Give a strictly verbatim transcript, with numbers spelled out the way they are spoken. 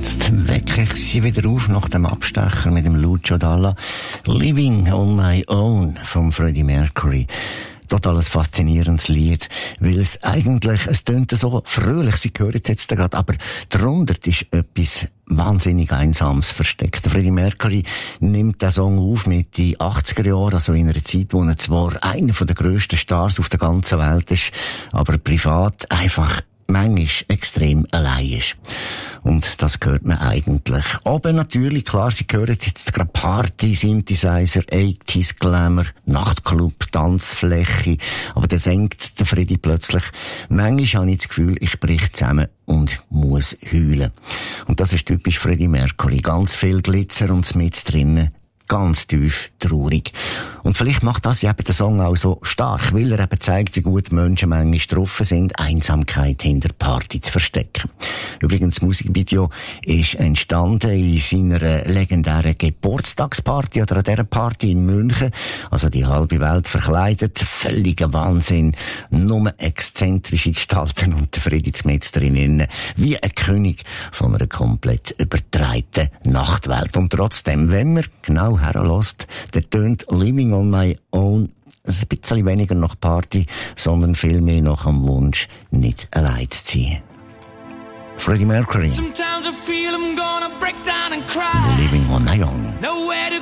jetzt wecke ich sie wieder auf nach dem Abstecher mit dem Lucio Dalla. Living on my own von Freddie Mercury. Total ein faszinierendes Lied, weil es eigentlich, es tönt so fröhlich, Sie hören es jetzt gerade, aber darunter ist etwas wahnsinnig Einsames versteckt. Freddie Mercury nimmt den Song auf mit den achtziger Jahren, also in einer Zeit, wo er zwar einer der grössten Stars auf der ganzen Welt ist, aber privat einfach manchmal extrem allein ist. Und das hört man eigentlich. Aber natürlich, klar, Sie hören jetzt gerade Party, Synthesizer, achtziger Glamour, Nachtclub, Tanzfläche. Aber dann senkt der Freddy plötzlich. Manchmal habe ich das Gefühl, ich brich zusammen und muss heulen. Und das ist typisch Freddie Mercury. Ganz viel Glitzer und mit drinnen ganz tief traurig. Und vielleicht macht das ja eben den Song auch so stark, weil er eben zeigt, wie gut Menschen manchmal drauf sind, Einsamkeit hinter Party zu verstecken. Übrigens, das Musikvideo ist entstanden in seiner legendären Geburtstagsparty oder an dieser Party in München. Also die halbe Welt verkleidet, völliger Wahnsinn, nur exzentrische Gestalten und der Freddy Zmetz drinnen, wie ein König von einer komplett übertreiten Nachtwelt. Und trotzdem, wenn man genau herlässt, der tönt Living on my own ein bisschen weniger nach Party, sondern vielmehr nach dem Wunsch, nicht allein zu sein. Freddie Mercury. Sometimes I feel I'm gonna break down and cry. Living on my own. Nowhere to